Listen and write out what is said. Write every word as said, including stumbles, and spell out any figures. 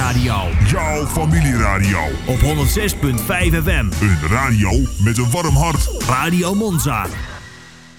familieradio. Jouw familieradio. Op honderd zes punt vijf F M. Een radio met een warm hart. Radio Monza.